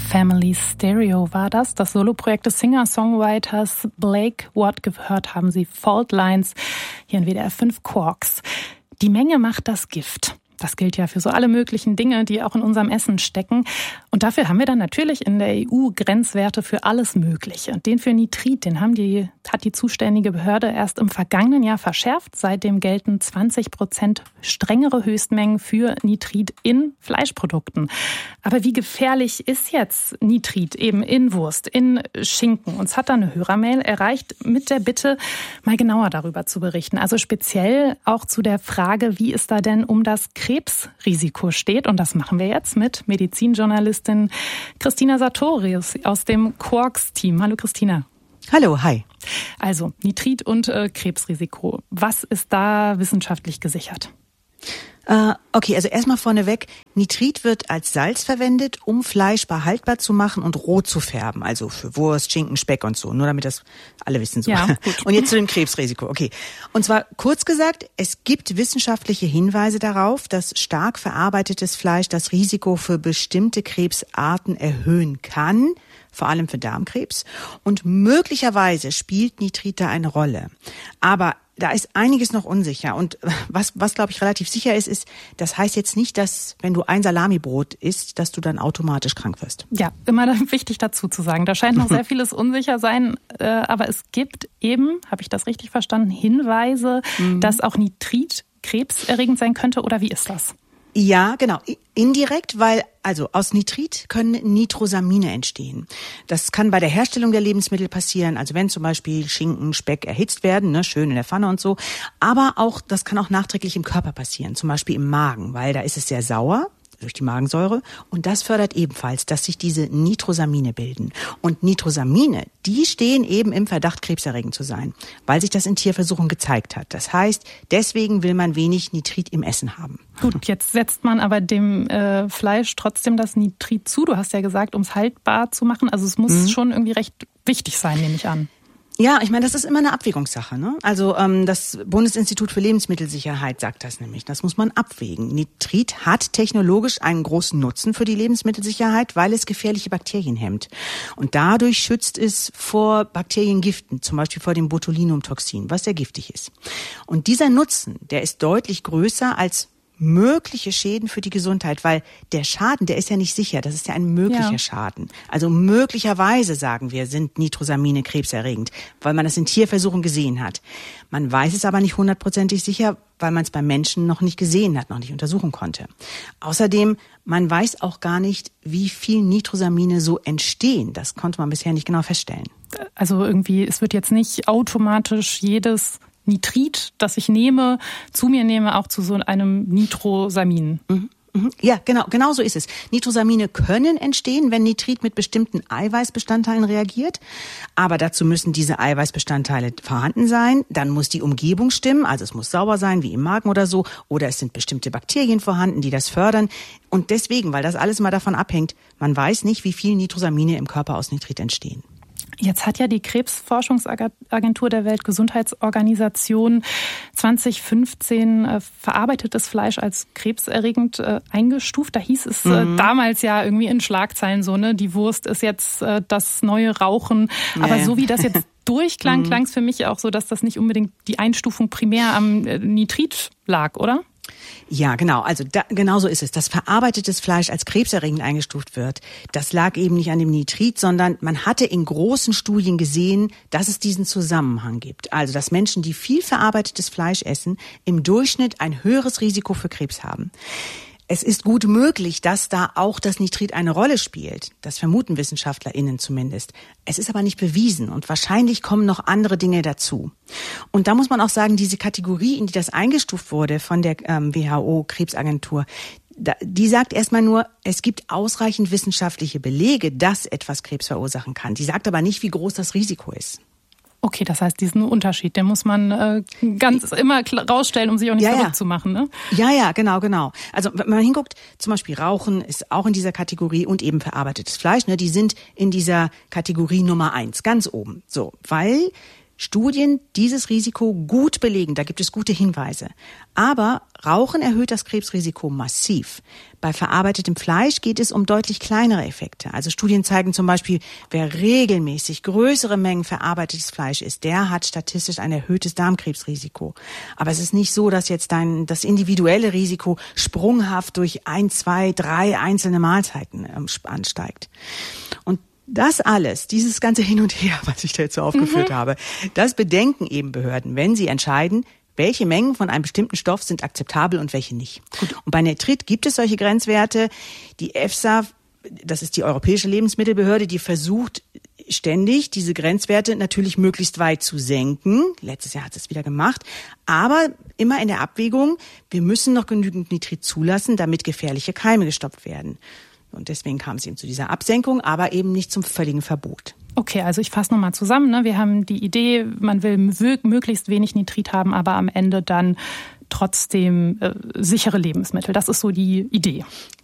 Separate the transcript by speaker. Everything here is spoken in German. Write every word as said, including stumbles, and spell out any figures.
Speaker 1: Family Stereo war das, das Soloprojekt des Singer-Songwriters Blake Watt. Gehört haben Sie Fault Lines, hier in W D R fünf Quarks. Die Menge macht das Gift. Das gilt ja für so alle möglichen Dinge, die auch in unserem Essen stecken. Und dafür haben wir dann natürlich in der E U Grenzwerte für alles Mögliche. Den für Nitrit, den haben die, hat die zuständige Behörde erst im vergangenen Jahr verschärft. Seitdem gelten zwanzig Prozent strengere Höchstmengen für Nitrit in Fleischprodukten. Aber wie gefährlich ist jetzt Nitrit eben in Wurst, in Schinken? Uns hat da eine Hörermail erreicht mit der Bitte, mal genauer darüber zu berichten. Also speziell auch zu der Frage, wie es da denn um das Krebsrisiko steht. Und das machen wir jetzt mit Medizinjournalistin Christina Sartorius aus dem Quarks-Team. Hallo Christina.
Speaker 2: Hallo, hi.
Speaker 1: Also Nitrit und äh, Krebsrisiko. Was ist da wissenschaftlich gesichert?
Speaker 2: Uh, okay, also erstmal vorneweg, Nitrit wird als Salz verwendet, um Fleisch behaltbar zu machen und rot zu färben, also für Wurst, Schinken, Speck und so, nur damit das alle wissen. So.
Speaker 1: Ja, gut.
Speaker 2: Und jetzt zu dem Krebsrisiko, okay. Und zwar kurz gesagt, es gibt wissenschaftliche Hinweise darauf, dass stark verarbeitetes Fleisch das Risiko für bestimmte Krebsarten erhöhen kann, vor allem für Darmkrebs. Und möglicherweise spielt Nitrit da eine Rolle. Aber da ist einiges noch unsicher. Und was, was glaube ich relativ sicher ist, ist, das heißt jetzt nicht, dass wenn du ein Salamibrot isst, dass du dann automatisch krank wirst.
Speaker 1: Ja, immer wichtig dazu zu sagen. Da scheint noch sehr vieles unsicher sein. Aber es gibt eben, habe ich das richtig verstanden, Hinweise, mhm. dass auch Nitrit krebserregend sein könnte. Oder wie ist das?
Speaker 2: Ja, genau. Indirekt, weil also aus Nitrit können Nitrosamine entstehen. Das kann bei der Herstellung der Lebensmittel passieren, also wenn zum Beispiel Schinken, Speck erhitzt werden, ne, schön in der Pfanne und so. Aber auch das kann auch nachträglich im Körper passieren, zum Beispiel im Magen, weil da ist es sehr sauer durch die Magensäure und das fördert ebenfalls, dass sich diese Nitrosamine bilden. Und Nitrosamine, die stehen eben im Verdacht, krebserregend zu sein, weil sich das in Tierversuchen gezeigt hat. Das heißt, deswegen will man wenig Nitrit im Essen haben.
Speaker 1: Gut, jetzt setzt man aber dem äh, Fleisch trotzdem das Nitrit zu. Du hast ja gesagt, um es haltbar zu machen. Also es muss mhm. schon irgendwie recht wichtig sein, nehme ich an.
Speaker 2: Ja, ich meine, das ist immer eine Abwägungssache, ne? Also ähm, das Bundesinstitut für Lebensmittelsicherheit sagt das nämlich. Das muss man abwägen. Nitrit hat technologisch einen großen Nutzen für die Lebensmittelsicherheit, weil es gefährliche Bakterien hemmt. Und dadurch schützt es vor Bakteriengiften, zum Beispiel vor dem Botulinumtoxin, was sehr giftig ist. Und dieser Nutzen, der ist deutlich größer als mögliche Schäden für die Gesundheit, weil der Schaden, der ist ja nicht sicher, das ist ja ein möglicher ja. Schaden. Also möglicherweise, sagen wir, sind Nitrosamine krebserregend, weil man das in Tierversuchen gesehen hat. Man weiß es aber nicht hundertprozentig sicher, weil man es beim Menschen noch nicht gesehen hat, noch nicht untersuchen konnte. Außerdem, man weiß auch gar nicht, wie viel Nitrosamine so entstehen. Das konnte man bisher nicht genau feststellen.
Speaker 1: Also irgendwie, es wird jetzt nicht automatisch jedes Nitrit, das ich nehme, zu mir nehme, auch zu so einem Nitrosamin.
Speaker 2: Mhm. Ja, genau, genau so ist es. Nitrosamine können entstehen, wenn Nitrit mit bestimmten Eiweißbestandteilen reagiert. Aber dazu müssen diese Eiweißbestandteile vorhanden sein. Dann muss die Umgebung stimmen, also es muss sauber sein, wie im Magen oder so. Oder es sind bestimmte Bakterien vorhanden, die das fördern. Und deswegen, weil das alles mal davon abhängt, man weiß nicht, wie viel Nitrosamine im Körper aus Nitrit entstehen.
Speaker 1: Jetzt hat ja die Krebsforschungsagentur der Weltgesundheitsorganisation zwanzig fünfzehn äh, verarbeitetes Fleisch als krebserregend äh, eingestuft. Da hieß es äh, mhm. damals ja irgendwie in Schlagzeilen so, ne, die Wurst ist jetzt äh, das neue Rauchen. Ja, Aber so wie das jetzt durchklang, mhm. klang es für mich auch so, dass das nicht unbedingt die Einstufung primär am äh, Nitrit lag, oder?
Speaker 2: Ja, genau. Also da, genau so ist es. Dass verarbeitetes Fleisch als krebserregend eingestuft wird, das lag eben nicht an dem Nitrit, sondern man hatte in großen Studien gesehen, dass es diesen Zusammenhang gibt. Also dass Menschen, die viel verarbeitetes Fleisch essen, im Durchschnitt ein höheres Risiko für Krebs haben. Es ist gut möglich, dass da auch das Nitrit eine Rolle spielt. Das vermuten WissenschaftlerInnen zumindest. Es ist aber nicht bewiesen und wahrscheinlich kommen noch andere Dinge dazu. Und da muss man auch sagen, diese Kategorie, in die das eingestuft wurde von der ähm, W H O-Krebsagentur, die sagt erstmal nur, es gibt ausreichend wissenschaftliche Belege, dass etwas Krebs verursachen kann. Die sagt aber nicht, wie groß das Risiko ist.
Speaker 1: Okay, das heißt, diesen Unterschied, den muss man äh, ganz immer rausstellen, um sich auch nicht
Speaker 2: ja,
Speaker 1: verrückt
Speaker 2: ja.
Speaker 1: zu machen, ne?
Speaker 2: Ja, ja, genau, genau. Also wenn man hinguckt, zum Beispiel Rauchen ist auch in dieser Kategorie und eben verarbeitetes Fleisch, ne, die sind in dieser Kategorie Nummer eins, ganz oben. So, weil Studien dieses Risiko gut belegen, da gibt es gute Hinweise. Aber Rauchen erhöht das Krebsrisiko massiv. Bei verarbeitetem Fleisch geht es um deutlich kleinere Effekte. Also Studien zeigen zum Beispiel, wer regelmäßig größere Mengen verarbeitetes Fleisch isst, der hat statistisch ein erhöhtes Darmkrebsrisiko. Aber es ist nicht so, dass jetzt dein, das individuelle Risiko sprunghaft durch ein, zwei, drei einzelne Mahlzeiten ähm, ansteigt. Und das alles, dieses ganze Hin und Her, was ich da jetzt so aufgeführt mhm. habe, das bedenken eben Behörden, wenn sie entscheiden, welche Mengen von einem bestimmten Stoff sind akzeptabel und welche nicht. Gut. Und bei Nitrit gibt es solche Grenzwerte. Die EFSA, das ist die Europäische Lebensmittelbehörde, die versucht ständig, diese Grenzwerte natürlich möglichst weit zu senken. Letztes Jahr hat es wieder gemacht. Aber immer in der Abwägung, wir müssen noch genügend Nitrit zulassen, damit gefährliche Keime gestoppt werden. Und deswegen kam es eben zu dieser Absenkung, aber eben nicht zum völligen Verbot.
Speaker 1: Okay, also ich fasse nochmal zusammen. Ne? Wir haben die Idee, man will möglichst wenig Nitrit haben, aber am Ende dann trotzdem äh, sichere Lebensmittel. Das ist so die Idee.